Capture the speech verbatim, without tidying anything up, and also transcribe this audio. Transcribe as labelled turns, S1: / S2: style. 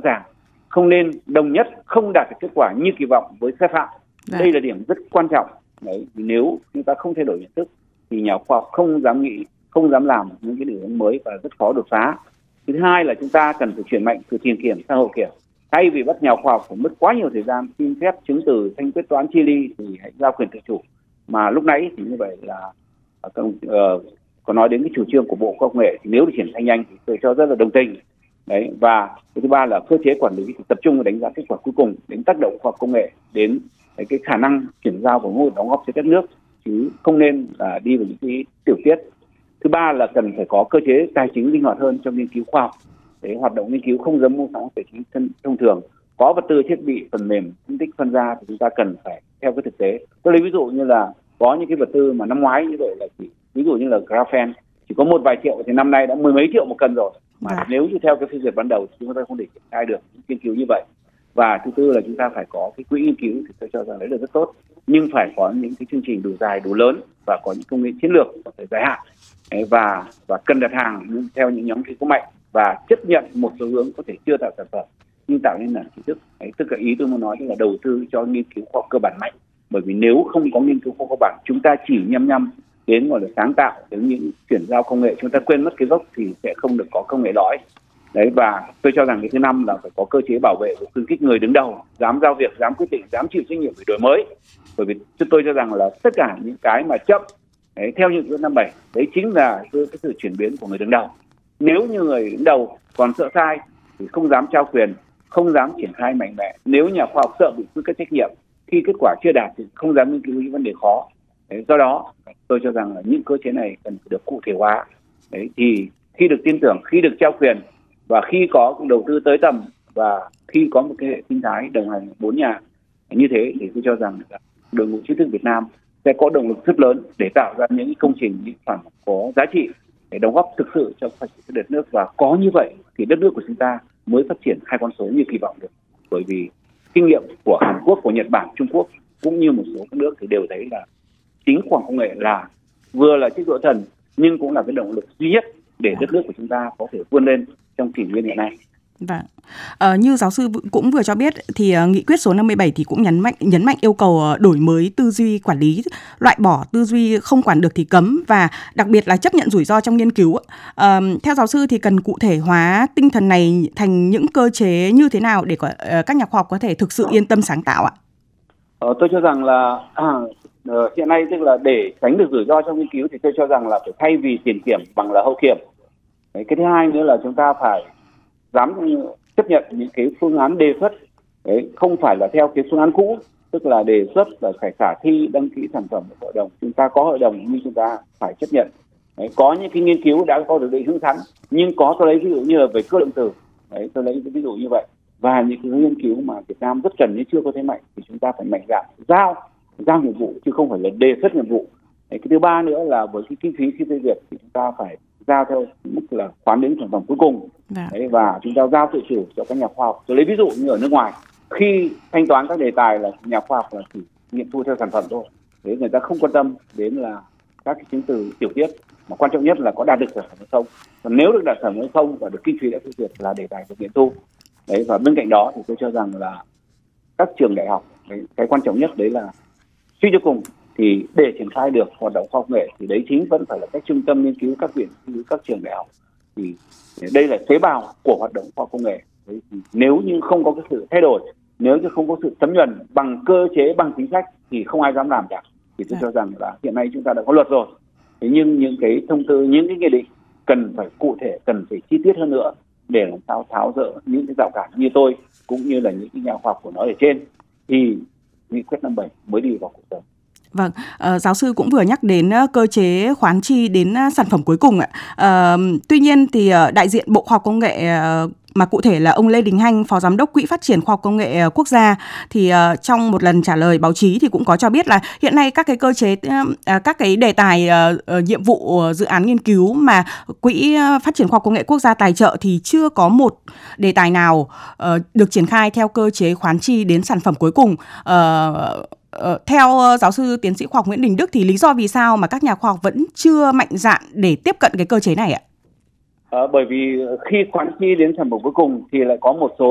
S1: ràng, không nên đồng nhất không đạt được kết quả như kỳ vọng với sai phạm. Đấy. Đây là điểm rất quan trọng. Đấy, nếu chúng ta không thay đổi nhận thức thì nhà khoa học không dám nghĩ, không dám làm những cái định hướng mới và rất khó đột phá. Thứ hai là chúng ta cần phải chuyển mạnh từ tiền kiểm sang hậu kiểm. Thay vì bắt nhà khoa học phải mất quá nhiều thời gian xin phép chứng từ thanh quyết toán chi ly thì hãy giao quyền tự chủ. Mà lúc nãy thì như vậy là uh, có nói đến cái chủ trương của Bộ Khoa học Nghệ thì nếu được triển khai nhanh thì tôi cho rất là đồng tình. Đấy, và cái thứ ba là cơ chế quản lý thì tập trung vào đánh giá kết quả cuối cùng, đến tác động khoa học công nghệ, đến cái, cái khả năng chuyển giao của mỗi đóng góp cho đất nước, chứ không nên là đi vào những cái tiểu tiết. Thứ ba là cần phải có cơ chế tài chính linh hoạt hơn trong nghiên cứu khoa học. Để hoạt động nghiên cứu không giống mua sắm tài chính thông thường, có vật tư thiết bị phần mềm phân tích phân ra thì chúng ta cần phải theo cái thực tế. Tôi lấy ví dụ như là có những cái vật tư mà năm ngoái như vậy là chỉ ví dụ như là graphene chỉ có một vài triệu thì năm nay đã mười mấy triệu một cân rồi. Mà à. nếu như theo cái phê duyệt ban đầu thì chúng ta không thể triển khai được những nghiên cứu như vậy. Và thứ tư là chúng ta phải có cái quỹ nghiên cứu thì tôi cho rằng đấy là rất tốt, nhưng phải có những cái chương trình đủ dài đủ lớn và có những công nghệ chiến lược có thể dài hạn, và và cần đặt hàng theo những nhóm kỳ có mạnh và chấp nhận một số hướng có thể chưa tạo sản phẩm nhưng tạo nên là trí thức. Đấy, tức là ý tôi muốn nói là đầu tư cho nghiên cứu khoa học cơ bản mạnh, bởi vì nếu không có nghiên cứu khoa học cơ bản, chúng ta chỉ nhăm nhăm đến gọi là sáng tạo, đến những chuyển giao công nghệ, chúng ta quên mất cái gốc thì sẽ không được có công nghệ lõi. Đấy, và tôi cho rằng cái thứ năm là phải có cơ chế bảo vệ và khuyến khích người đứng đầu dám giao việc, dám quyết định, dám chịu trách nhiệm về đổi mới. Bởi vì tôi cho rằng là tất cả những cái mà chậm đấy, theo như nghị quyết năm bảy, đấy chính là cái, cái sự chuyển biến của người đứng đầu. Nếu như người đứng đầu còn sợ sai thì không dám trao quyền, không dám triển khai mạnh mẽ. Nếu nhà khoa học sợ bị quy kết trách nhiệm khi kết quả chưa đạt thì không dám nghiên cứu những vấn đề khó. Đấy, do đó tôi cho rằng là những cơ chế này cần phải được cụ thể hóa. Đấy, thì khi được tin tưởng, khi được trao quyền và khi có đầu tư tới tầm và khi có một cái hệ sinh thái đồng hành bốn nhà như thế thì tôi cho rằng là đội ngũ trí thức Việt Nam sẽ có động lực rất lớn để tạo ra những công trình, những sản phẩm có giá trị để đóng góp thực sự cho phát triển đất nước. Và có như vậy thì đất nước của chúng ta mới phát triển hai con số như kỳ vọng được. Bởi vì kinh nghiệm của Hàn Quốc, của Nhật Bản, Trung Quốc cũng như một số các nước thì đều thấy là chính khoa học công nghệ là vừa là chiếc đũa thần nhưng cũng là cái động lực duy nhất để đất nước của chúng ta có thể vươn lên trong kỷ nguyên hiện nay.
S2: Vâng. À, như giáo sư cũng vừa cho biết thì uh, nghị quyết số năm mươi bảy thì cũng nhấn mạnh nhấn mạnh yêu cầu uh, đổi mới tư duy quản lý, loại bỏ tư duy không quản được thì cấm và đặc biệt là chấp nhận rủi ro trong nghiên cứu. Uh, theo giáo sư thì cần cụ thể hóa tinh thần này thành những cơ chế như thế nào để có, uh, các nhà khoa học có thể thực sự yên tâm sáng tạo ạ?
S1: Ờ, tôi cho rằng là à, uh, hiện nay tức là để tránh được rủi ro trong nghiên cứu thì tôi cho rằng là phải thay vì tiền kiểm bằng là hậu kiểm. Đấy, cái thứ hai nữa là chúng ta phải dám chấp nhận những cái phương án đề xuất, đấy, không phải là theo cái phương án cũ, tức là đề xuất là phải khả thi đăng ký sản phẩm của hội đồng. Chúng ta có hội đồng nhưng chúng ta phải chấp nhận. Đấy, có những cái nghiên cứu đã có được định hướng sẵn, nhưng có tôi lấy ví dụ như là về cơ lượng tử, đấy, tôi lấy ví dụ như vậy. Và những cái nghiên cứu mà Việt Nam rất cần nhưng chưa có thế mạnh thì chúng ta phải mạnh dạn giao giao nhiệm vụ chứ không phải là đề xuất nhiệm vụ. Đấy, cái thứ ba nữa là với cái kinh phí khi phê duyệt thì chúng ta phải giao theo mức là khoán đến sản phẩm cuối cùng. Đấy, và chúng ta giao tự chủ cho các nhà khoa học. Tôi lấy ví dụ như ở nước ngoài, khi thanh toán các đề tài là nhà khoa học là chỉ nghiệm thu theo sản phẩm thôi. Đấy, người ta không quan tâm đến là các cái chứng từ tiểu tiết, mà quan trọng nhất là có đạt được sản phẩm hay không. Còn nếu được đạt sản phẩm hay không và được kinh phí đã phê duyệt là đề tài được nghiệm thu. Đấy, và bên cạnh đó thì tôi cho rằng là các trường đại học, đấy, cái quan trọng nhất đấy là suy cho cùng thì để triển khai được hoạt động khoa học nghệ thì đấy chính vẫn phải là các trung tâm nghiên cứu, các viện nghiên cứu, các trường đại học. Thì đây là tế bào của hoạt động khoa học công nghệ. Đấy, thì nếu như không có cái sự thay đổi, nếu như không có sự thấm nhuần bằng cơ chế, bằng chính sách thì không ai dám làm cả. Thì tôi cho rằng là hiện nay chúng ta đã có luật rồi, thế nhưng những cái thông tư, những cái nghị định cần phải cụ thể, cần phải chi tiết hơn nữa để làm sao tháo dỡ những cái rào cản như tôi cũng như là những cái nhà khoa học của nó ở trên thì nghị quyết năm bảy mới đi vào cuộc sống.
S2: Vâng, uh, giáo sư cũng vừa nhắc đến uh, cơ chế khoán chi đến uh, sản phẩm cuối cùng ạ. Uh, tuy nhiên thì uh, đại diện Bộ Khoa học Công nghệ uh, mà cụ thể là ông Lê Đình Hanh, Phó Giám đốc Quỹ Phát triển Khoa học Công nghệ Quốc gia thì uh, trong một lần trả lời báo chí thì cũng có cho biết là hiện nay các cái cơ chế, uh, các cái đề tài uh, uh, nhiệm vụ uh, dự án nghiên cứu mà Quỹ Phát triển Khoa học Công nghệ Quốc gia tài trợ thì chưa có một đề tài nào uh, được triển khai theo cơ chế khoán chi đến sản phẩm cuối cùng. Uh, Uh, theo uh, giáo sư tiến sĩ khoa học Nguyễn Đình Đức thì lý do vì sao mà các nhà khoa học vẫn chưa mạnh dạn để tiếp cận cái cơ chế này ạ?
S1: À, bởi vì khi khoán chi đến sản phẩm cuối cùng thì lại có một số